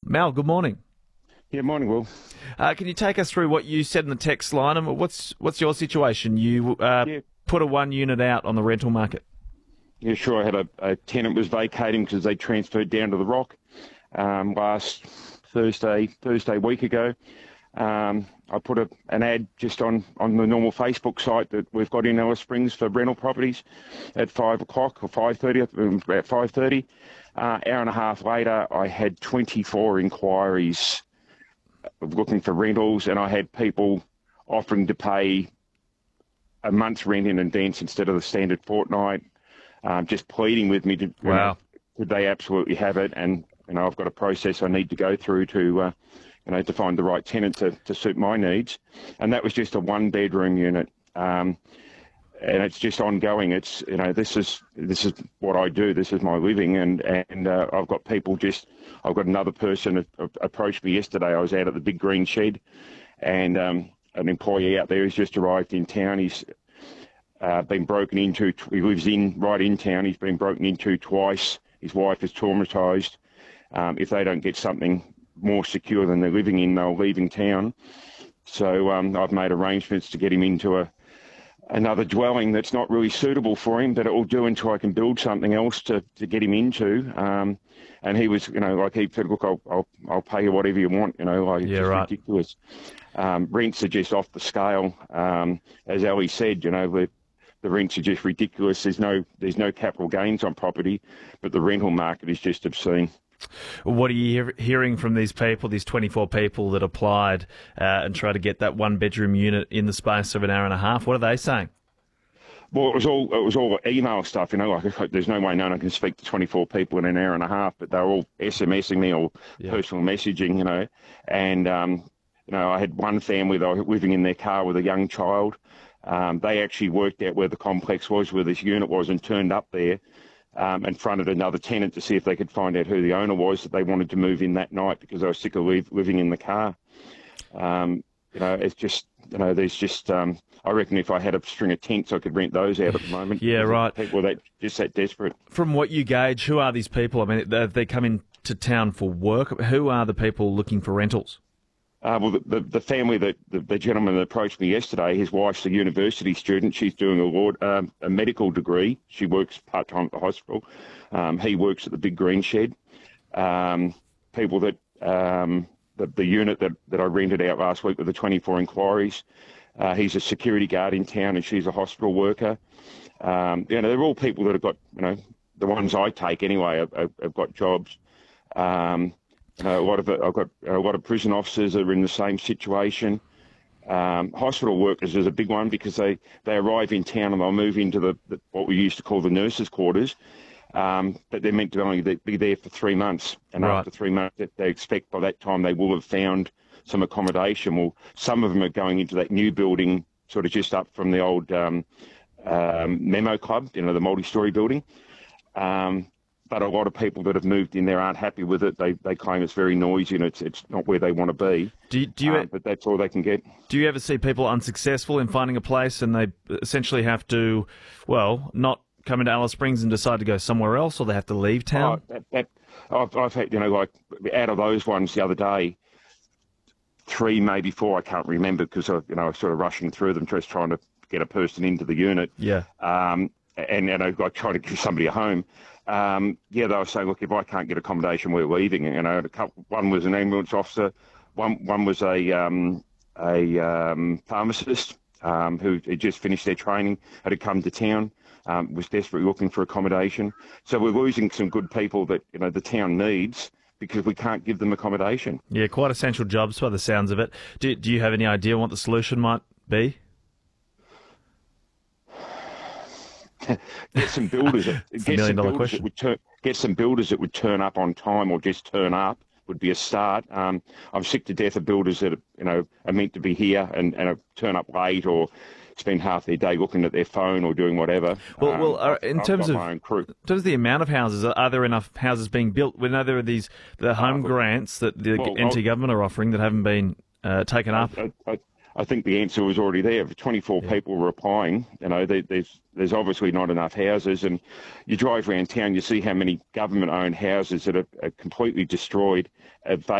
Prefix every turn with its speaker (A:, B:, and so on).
A: Mal, good morning.
B: Yeah, morning, Will.
A: Can you take us through what you said in the text line? And what's your situation? You
B: Yeah,
A: put a one unit out on the rental market.
B: yeah, sure. I had a tenant was vacating because they transferred down to the Rock last Thursday week ago. I put an ad just on the normal Facebook site that we've got in Alice Springs for rental properties at 5 o'clock or 5:30, about 5:30. Hour and a half later, I had 24 inquiries looking for rentals, and I had people offering to pay a month's rent in advance instead of the standard fortnight, just pleading with me to,
A: Wow.
B: could they absolutely have it? And, I've got a process I need to go through to, to find the right tenant to suit my needs. And that was just a one-bedroom unit. And it's just ongoing. It's, this is what I do. This is my living. And I've got people I've got another person approached me yesterday. I was out at the Big Green Shed, and an employee out there has just arrived in town. He's been broken into. He lives right in town. He's been broken into twice. His wife is traumatised. If they don't get something more secure than they're living in, they're leaving town. So I've made arrangements to get him into another dwelling that's not really suitable for him, but it will do until I can build something else to get him into. And he was, like he said, look, I'll pay you whatever you want. It's
A: Yeah,
B: just
A: right.
B: ridiculous. Rents are just off the scale. As Ali said, the rents are just ridiculous. There's no capital gains on property, but the rental market is just obscene.
A: What are you hearing from these people, these 24 people that applied and tried to get that one-bedroom unit in the space of an hour and a half? What are they saying?
B: Well, it was all email stuff, like there's no way no one can speak to 24 people in an hour and a half, but they're all SMSing me or personal messaging, and, I had one family that was living in their car with a young child. They actually worked out where the complex was, where this unit was, and turned up there and fronted another tenant to see if they could find out who the owner was, that they wanted to move in that night because they were sick of living in the car. It's just, there's just, I reckon if I had a string of tents, I could rent those out at the moment.
A: Yeah, right.
B: People that just that desperate.
A: From what you gauge, who are these people? I mean, they come into town for work. Who are the people looking for rentals?
B: Well, the family that the gentleman that approached me yesterday, his wife's a university student. She's doing a medical degree. She works part-time at the hospital. He works at the Big Green Shed. People that the unit that I rented out last week with the 24 inquiries, he's a security guard in town and she's a hospital worker. They're all people that have got, the ones I take anyway, have got jobs. A lot of I've got a lot of prison officers that are in the same situation. Hospital workers is a big one because they arrive in town and they'll move into what we used to call the nurses' quarters, but they're meant to only be there for 3 months. And
A: Right.
B: after 3 months, they expect by that time they will have found some accommodation. Well, some of them are going into that new building, sort of just up from the old Memo Club, the multi-storey building. But a lot of people that have moved in there aren't happy with it. They claim it's very noisy and it's not where they want to be. But that's all they can get.
A: Do you ever see people unsuccessful in finding a place and they essentially have to, not come into Alice Springs and decide to go somewhere else, or they have to leave town?
B: I've had, like out of those ones the other day, 3, maybe 4, I can't remember because I was sort of rushing through them, just trying to get a person into the unit.
A: Yeah.
B: And I tried to give somebody a home. They were saying, look, if I can't get accommodation, we're leaving. One was an ambulance officer, one was a pharmacist who had just finished their training, had come to town, was desperately looking for accommodation. So we're losing some good people that the town needs because we can't give them accommodation.
A: Yeah, quite essential jobs by the sounds of it. Do you have any idea what the solution might be?
B: Get some builders. Get some builders that would turn up on time, or just turn up would be a start. I'm sick to death of builders that are meant to be here and turn up late or spend half their day looking at their phone or doing whatever.
A: In terms of the amount of houses, are there enough houses being built? We know there are the home grants that the NT government are offering that haven't been taken up.
B: I think the answer was already there. If 24 people were applying, there's obviously not enough houses. And you drive around town, you see how many government-owned houses that are completely destroyed,